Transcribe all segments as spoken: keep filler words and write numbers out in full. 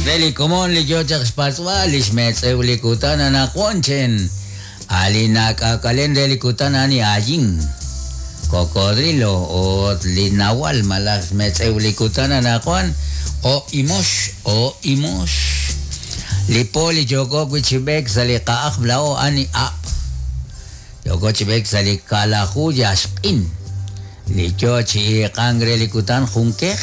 Deli komon li yochak spaswa li shmetsew li kutana na konchen. Ali nakakalen deli kutana ni ajing. Cocodrilo o li nawal malas metsew li kutana na kon. O imosh o imosh. Li poli joko kuchibek sali kaak blao ani ap. Joko chibek sali kalahu yashkin. Li chochi kangre li kutan junkej.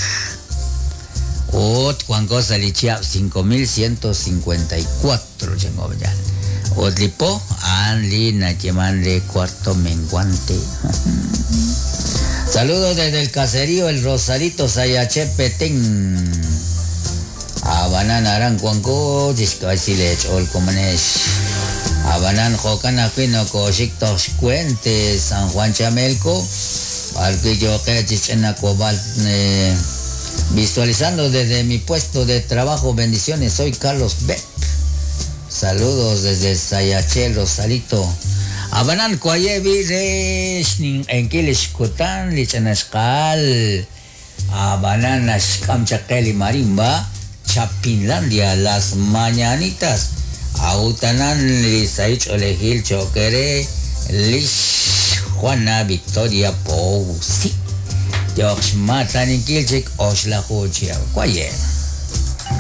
Ot cuanco salichia cinco mil ciento cincuenta y cuatro chengoyan. Ot lipo an li nacheman de cuarto menguante. Saludos desde el caserío El Rosarito Sayache Petén. Abanan aran cuanco discasilech ol comunes. Abanan jocan afino cochic toscuente San Juan Chamelco. Barquillo que chichena cobal. Visualizando desde mi puesto de trabajo, bendiciones, soy Carlos B. Saludos desde Sayache, Rosarito. Abanan Kuayevi Reshning Enkilish Kutan Lichanashkal. Abanan Ashkam Chakeli Marimba, Chapinlandia, Las Mañanitas. Autanan Lisaich Olejil Chokere, Lish Juana Victoria Pousi. Josh Matanin Kilchik Oshla Hochia. Kwaye.